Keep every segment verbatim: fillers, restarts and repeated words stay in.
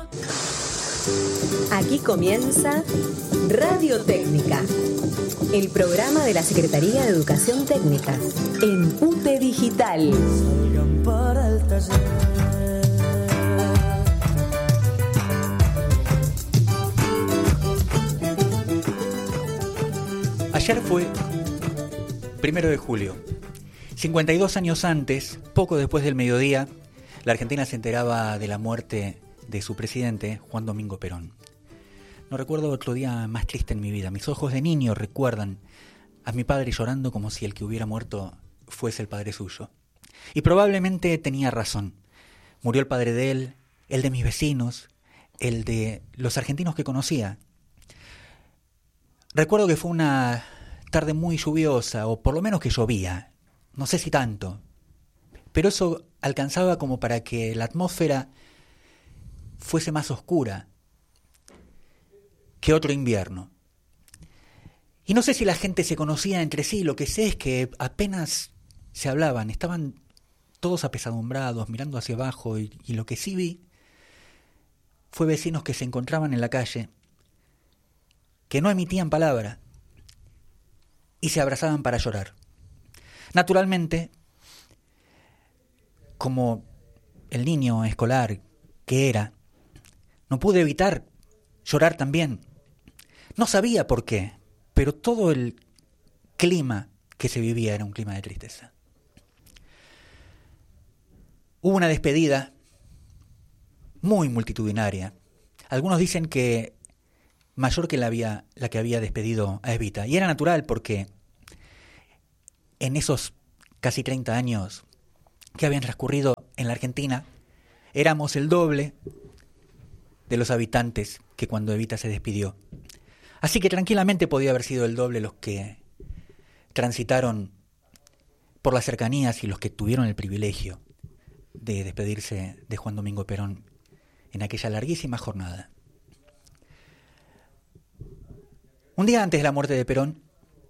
Aquí comienza Radio Técnica, el programa de la Secretaría de Educación Técnica en U T E Digital. Salgan para el taller. Ayer fue primero de julio. cincuenta y dos años antes, poco después del mediodía, la Argentina se enteraba de la muerte de su presidente, Juan Domingo Perón. No recuerdo otro día más triste en mi vida. Mis ojos de niño recuerdan a mi padre llorando como si el que hubiera muerto fuese el padre suyo. Y probablemente tenía razón. Murió el padre de él, el de mis vecinos, el de los argentinos que conocía. Recuerdo que fue una tarde muy lluviosa, o por lo menos que llovía. No sé si tanto. Pero eso alcanzaba como para que la atmósfera fuese más oscura que otro invierno. Y no sé si la gente se conocía entre sí, lo que sé es que apenas se hablaban, estaban todos apesadumbrados, mirando hacia abajo, y, y lo que sí vi fue vecinos que se encontraban en la calle, que no emitían palabra, y se abrazaban para llorar. Naturalmente, como el niño escolar que era, no pude evitar llorar también. No sabía por qué, pero todo el clima que se vivía era un clima de tristeza. Hubo una despedida muy multitudinaria. Algunos dicen que mayor que la, había, la que había despedido a Evita. Y era natural porque en esos casi treinta años que habían transcurrido en la Argentina, éramos el doble de los habitantes que cuando Evita se despidió. Así que tranquilamente podía haber sido el doble los que transitaron por las cercanías y los que tuvieron el privilegio de despedirse de Juan Domingo Perón en aquella larguísima jornada. Un día antes de la muerte de Perón,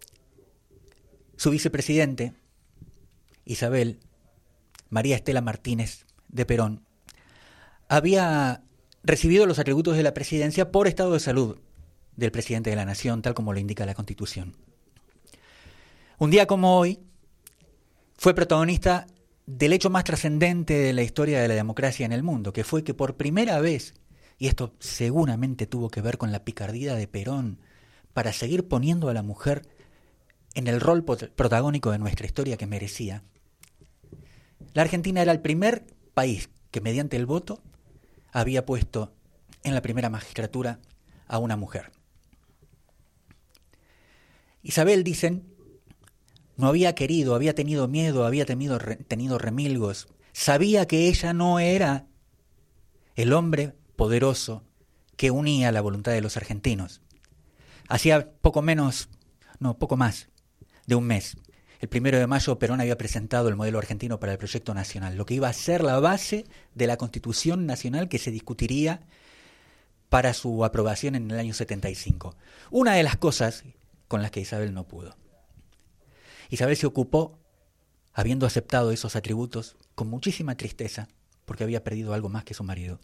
su vicepresidente, Isabel María Estela Martínez de Perón, había recibido los atributos de la presidencia por estado de salud del presidente de la Nación, tal como lo indica la Constitución. Un día como hoy, fue protagonista del hecho más trascendente de la historia de la democracia en el mundo, que fue que por primera vez, y esto seguramente tuvo que ver con la picardía de Perón, para seguir poniendo a la mujer en el rol protagónico de nuestra historia que merecía, la Argentina era el primer país que mediante el voto había puesto en la primera magistratura a una mujer. Isabel, dicen, no había querido, había tenido miedo, había tenido, tenido remilgos, sabía que ella no era el hombre poderoso que unía la voluntad de los argentinos. Hacía poco menos, no, poco más de un mes, el primero de mayo, Perón había presentado el modelo argentino para el proyecto nacional, lo que iba a ser la base de la Constitución Nacional que se discutiría para su aprobación en el año setenta y cinco. Una de las cosas con las que Isabel no pudo. Isabel se ocupó, habiendo aceptado esos atributos, con muchísima tristeza, porque había perdido algo más que su marido,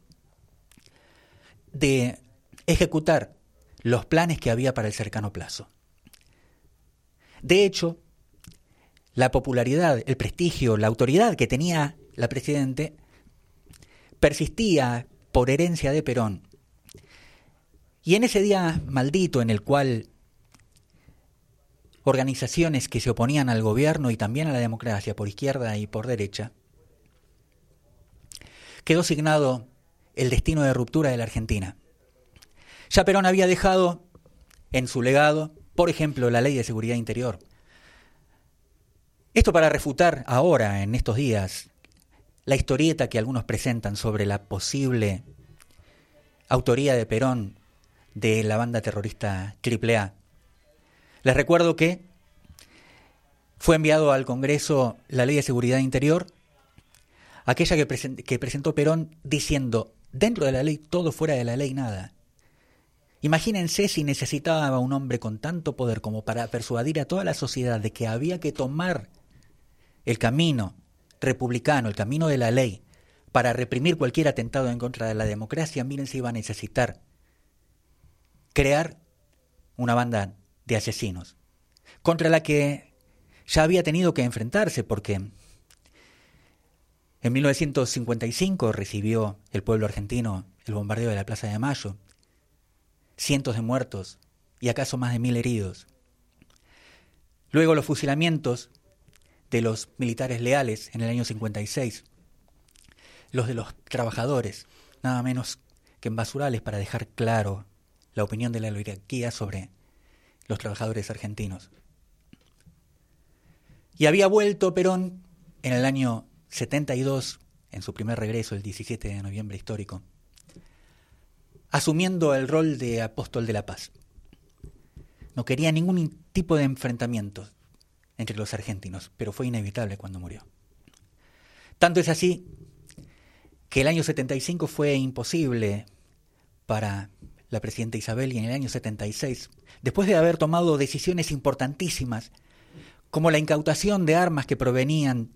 de ejecutar los planes que había para el cercano plazo. De hecho, la popularidad, el prestigio, la autoridad que tenía la Presidente persistía por herencia de Perón. Y en ese día maldito en el cual organizaciones que se oponían al gobierno y también a la democracia por izquierda y por derecha, quedó signado el destino de ruptura de la Argentina. Ya Perón había dejado en su legado, por ejemplo, la Ley de Seguridad Interior. Esto para refutar ahora, en estos días, la historieta que algunos presentan sobre la posible autoría de Perón de la banda terrorista Triple A. Les recuerdo que fue enviado al Congreso la Ley de Seguridad Interior, aquella que, present- que presentó Perón diciendo, dentro de la ley todo, fuera de la ley nada. Imagínense si necesitaba un hombre con tanto poder como para persuadir a toda la sociedad de que había que tomar el camino republicano, el camino de la ley, para reprimir cualquier atentado en contra de la democracia, miren si iba a necesitar crear una banda de asesinos, contra la que ya había tenido que enfrentarse, porque en mil novecientos cincuenta y cinco recibió el pueblo argentino el bombardeo de la Plaza de Mayo, cientos de muertos y acaso más de mil heridos. Luego los fusilamientos de los militares leales en el año cincuenta y seis, los de los trabajadores, nada menos que en basurales, para dejar claro la opinión de la oligarquía sobre los trabajadores argentinos. Y había vuelto Perón en el año setenta y dos, en su primer regreso, el diecisiete de noviembre histórico, asumiendo el rol de apóstol de la paz. No quería ningún tipo de enfrentamiento entre los argentinos, pero fue inevitable cuando murió. Tanto es así que el año setenta y cinco fue imposible para la presidenta Isabel, y en el año setenta y seis, después de haber tomado decisiones importantísimas, como la incautación de armas que provenían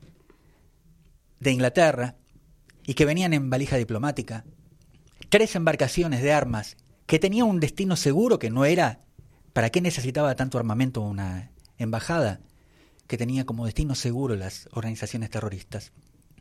de Inglaterra y que venían en valija diplomática, tres embarcaciones de armas que tenían un destino seguro, que no era, ¿para qué necesitaba tanto armamento una embajada que tenía como destino seguro las organizaciones terroristas?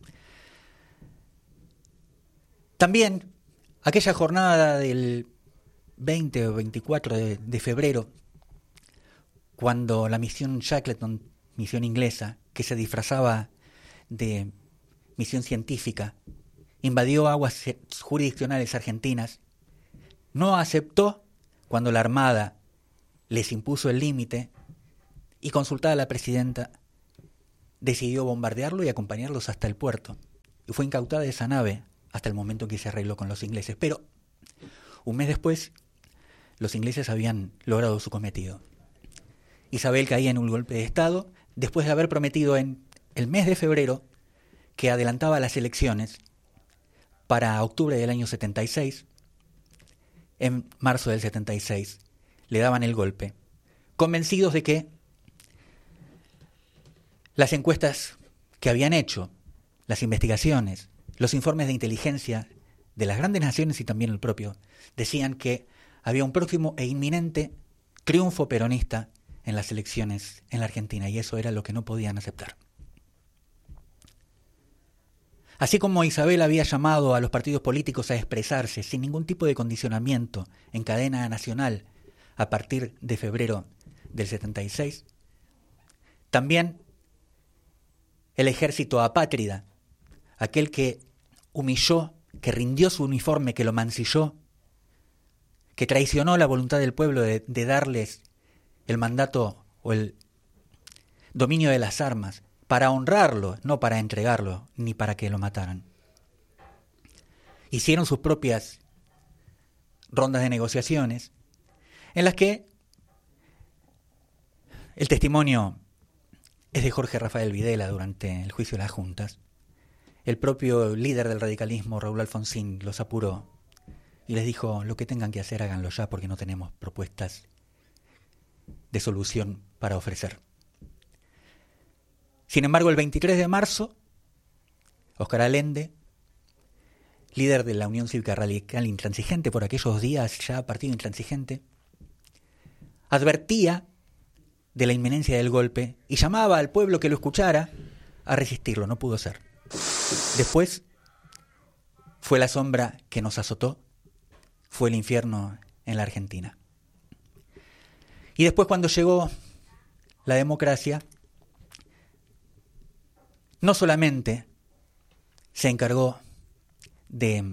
También aquella jornada del veinte o veinticuatro de, de febrero, cuando la misión Shackleton, misión inglesa, que se disfrazaba de misión científica, invadió aguas jurisdiccionales argentinas, no aceptó cuando la Armada les impuso el límite, y consultada a la presidenta, decidió bombardearlo y acompañarlos hasta el puerto. Y fue incautada esa nave hasta el momento en que se arregló con los ingleses. Pero un mes después, los ingleses habían logrado su cometido. Isabel caía en un golpe de Estado después de haber prometido en el mes de febrero que adelantaba las elecciones para octubre del año setenta y seis. En marzo del setenta y seis le daban el golpe, convencidos de que las encuestas que habían hecho, las investigaciones, los informes de inteligencia de las grandes naciones y también el propio, decían que había un próximo e inminente triunfo peronista en las elecciones en la Argentina, y eso era lo que no podían aceptar. Así como Isabel había llamado a los partidos políticos a expresarse sin ningún tipo de condicionamiento en cadena nacional a partir de febrero del setenta y seis, también el ejército apátrida, aquel que humilló, que rindió su uniforme, que lo mancilló, que traicionó la voluntad del pueblo de, de darles el mandato o el dominio de las armas, para honrarlo, no para entregarlo, ni para que lo mataran. Hicieron sus propias rondas de negociaciones, en las que el testimonio es de Jorge Rafael Videla durante el juicio de las juntas. El propio líder del radicalismo, Raúl Alfonsín, los apuró y les dijo: lo que tengan que hacer, háganlo ya, porque no tenemos propuestas de solución para ofrecer. Sin embargo, el veintitrés de marzo, Óscar Allende, líder de la Unión Cívica Radical Intransigente, por aquellos días ya partido intransigente, advertía de la inminencia del golpe y llamaba al pueblo que lo escuchara a resistirlo. No pudo ser. Después fue la sombra que nos azotó, fue el infierno en la Argentina. Y después, cuando llegó la democracia, no solamente se encargó de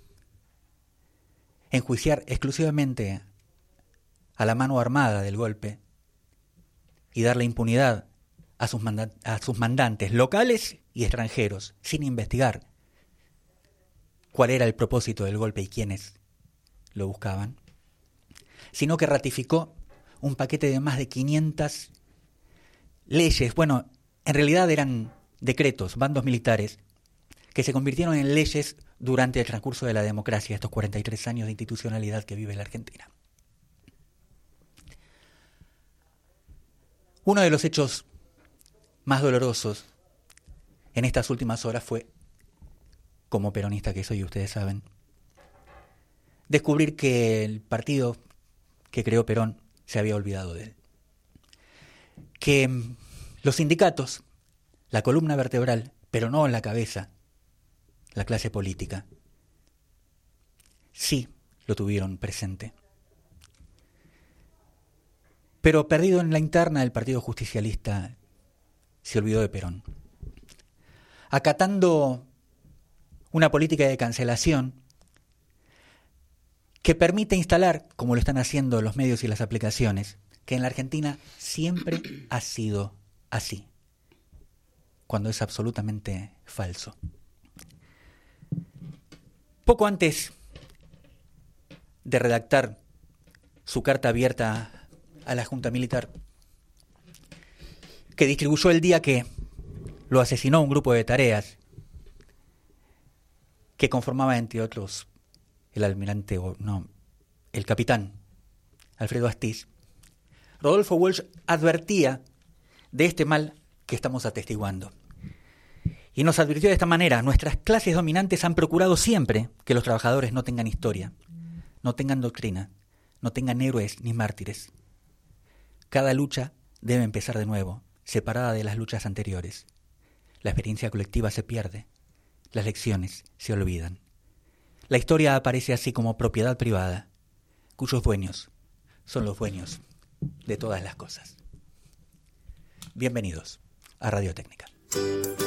enjuiciar exclusivamente a la mano armada del golpe y darle impunidad a sus, manda- a sus mandantes locales y extranjeros, sin investigar cuál era el propósito del golpe y quiénes lo buscaban, sino que ratificó un paquete de más de quinientas leyes, bueno, en realidad eran decretos, bandos militares, que se convirtieron en leyes durante el transcurso de la democracia, estos cuarenta y tres años de institucionalidad que vive la Argentina. Uno de los hechos más dolorosos en estas últimas horas fue como peronista que soy, ustedes saben, descubrir que el partido que creó Perón se había olvidado de él. Que los sindicatos, la columna vertebral, pero no la cabeza, la clase política, sí lo tuvieron presente. Pero perdido en la interna del Partido Justicialista, se olvidó de Perón. Acatando una política de cancelación que permite instalar, como lo están haciendo los medios y las aplicaciones, que en la Argentina siempre ha sido así, cuando es absolutamente falso. Poco antes de redactar su carta abierta a la Junta Militar, que distribuyó el día que lo asesinó un grupo de tareas, que conformaba, entre otros, el almirante, o no, el capitán Alfredo Astiz, Rodolfo Walsh advertía de este mal que estamos atestiguando. Y nos advirtió de esta manera: nuestras clases dominantes han procurado siempre que los trabajadores no tengan historia, no tengan doctrina, no tengan héroes ni mártires. Cada lucha debe empezar de nuevo, separada de las luchas anteriores. La experiencia colectiva se pierde, las lecciones se olvidan. La historia aparece así como propiedad privada, cuyos dueños son los dueños de todas las cosas. Bienvenidos a Radio Técnica.